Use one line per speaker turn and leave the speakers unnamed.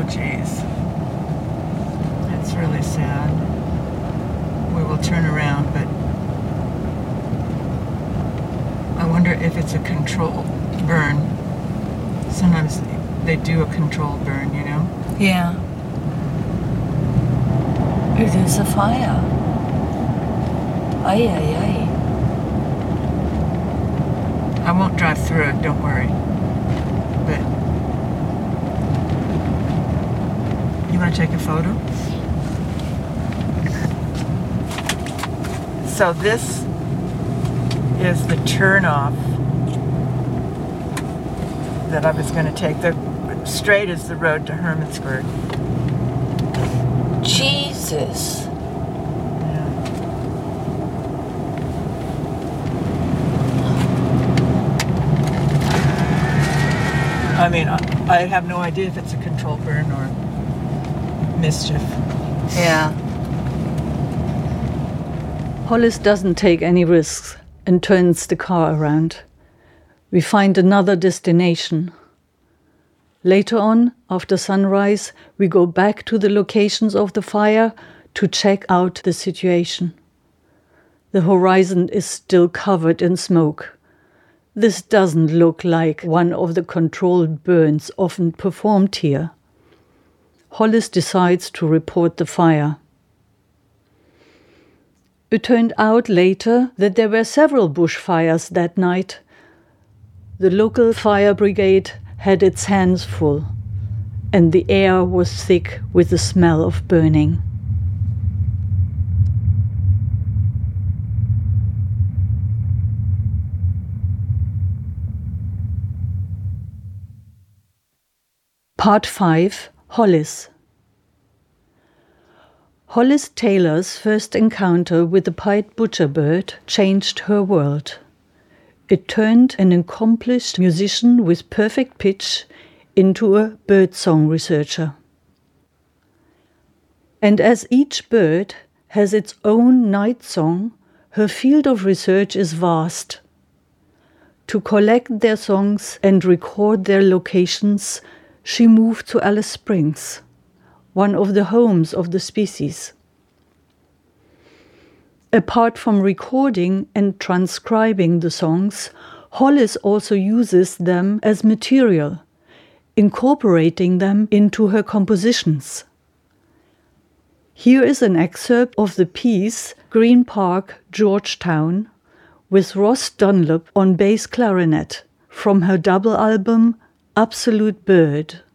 jeez. That's really sad. We will turn around, but I wonder if it's a controlled burn. Sometimes they do a controlled burn, you know?
Yeah. It is a fire. Ay, ay, ay.
I won't drive through it, don't worry. But you want to take a photo? So this is the turnoff that I was going to take. The straight is the road to Hermansburg.
Jesus.
Yeah. I mean, I have no idea if it's a controlled burn or mischief.
Yeah.
Hollis doesn't take any risks and turns the car around. We find another destination. Later on, after sunrise, we go back to the locations of the fire to check out the situation. The horizon is still covered in smoke. This doesn't look like one of the controlled burns often performed here. Hollis decides to report the fire. It turned out later that there were several bushfires that night. The local fire brigade had its hands full, and the air was thick with the smell of burning. Part 5. Hollis. Hollis Taylor's first encounter with the pied butcherbird changed her world. It turned an accomplished musician with perfect pitch into a birdsong researcher. And as each bird has its own night song, her field of research is vast. To collect their songs and record their locations, she moved to Alice Springs, one of the homes of the species. Apart from recording and transcribing the songs, Hollis also uses them as material, incorporating them into her compositions. Here is an excerpt of the piece Green Park, Georgetown, with Ross Dunlop on bass clarinet, from her double album Absolute Bird.